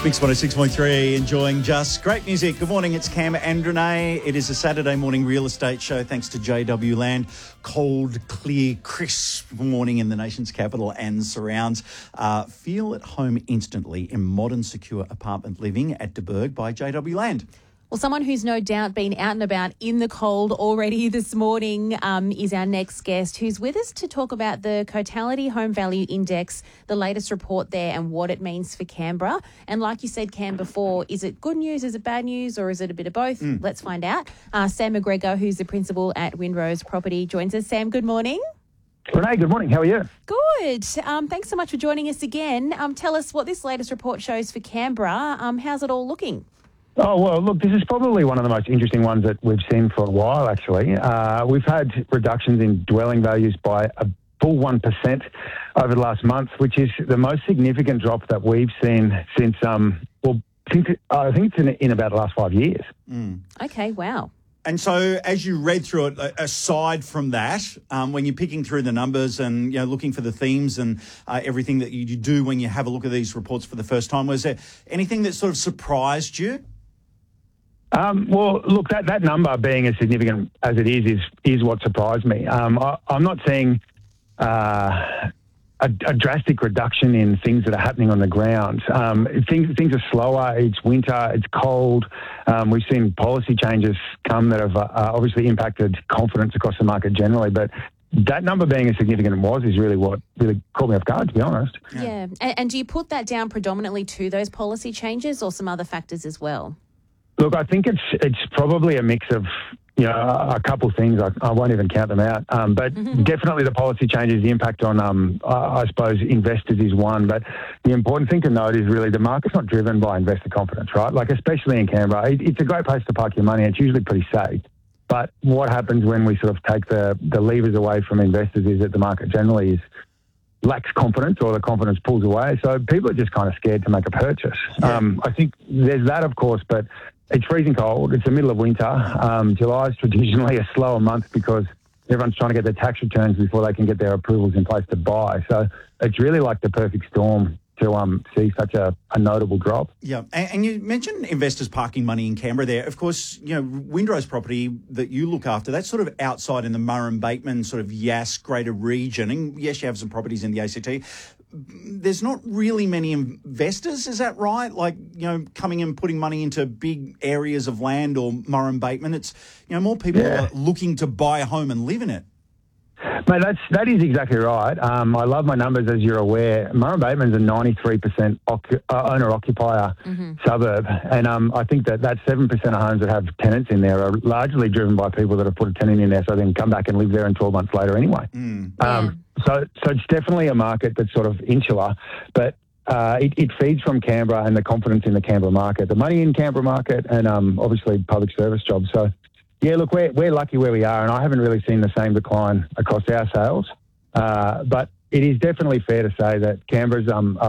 Mix 106.3, enjoying just great music. Good morning, it's Cam and Renee. It is a Saturday morning real estate show thanks to JW Land. Cold, clear, crisp morning in the nation's capital and surrounds. Feel at home instantly in modern, secure apartment living at De Burg by JW Land. Well, someone who's no doubt been out and about in the cold already this morning is our next guest, who's with us to talk about the Cotality Home Value Index, the latest report there and what it means for Canberra. And like you said, Cam, before, is it good news, is it bad news, or is it a bit of both? Let's find out. Sam McGregor, who's the principal at Windrose Property, joins us. Sam, good morning. Renee, good morning. How are you? Good. Thanks so much for joining us again. Tell us what this latest report shows for Canberra. How's it all looking? Oh, well, look, this is probably one of the most interesting ones that we've seen for a while, actually. We've had reductions in dwelling values by a full 1% over the last month, which is the most significant drop that we've seen since, I think it's in about the last 5 years. Okay, wow. And so as you read through it, aside from that, when you're picking through the numbers and looking for the themes and everything that you do when you have a look at these reports for the first time, was there anything that sort of surprised you? Well, look, that number being as significant as it is what surprised me. I'm not seeing a drastic reduction in things that are happening on the ground. Things are slower. It's winter. It's cold. We've seen policy changes come that have obviously impacted confidence across the market generally, but that number being as significant as it was is really what really caught me off guard, to be honest. Yeah. And do you put that down predominantly to those policy changes or some other factors as well? Look, I think it's probably a mix of a couple of things. I won't even count them out, but definitely the policy changes, the impact on I suppose investors is one. But the important thing to note is really the market's not driven by investor confidence, right? Like especially in Canberra, it's a great place to park your money. It's usually pretty safe. But what happens when we sort of take the levers away from investors is that the market generally lacks confidence, or the confidence pulls away. So people are just kind of scared to make a purchase. I think there's that, of course, but it's freezing cold. It's the middle of winter. July is traditionally a slower month because everyone's trying to get their tax returns before they can get their approvals in place to buy. So it's really like the perfect storm to see such a notable drop. Yeah, and you mentioned investors parking money in Canberra there. Of course, Windrose Property that you look after, that's sort of outside in the Murrum-Bateman sort of Yass greater region. And yes, you have some properties in the ACT. There's not really many investors, is that right? Like, coming and putting money into big areas of land or Murrum-Bateman. It's, more people are looking to buy a home and live in it. Mate, that is exactly right. I love my numbers, as you're aware. Murrum-Bateman's a 93% owner-occupier suburb, and I think that 7% of homes that have tenants in there are largely driven by people that have put a tenant in there so they can come back and live there 12 months later anyway. So it's definitely a market that's sort of insular, but it feeds from Canberra and the confidence in the Canberra market, the money in Canberra market, and obviously public service jobs. So, yeah, look, we're lucky where we are, and I haven't really seen the same decline across our sales. But it is definitely fair to say that Canberra's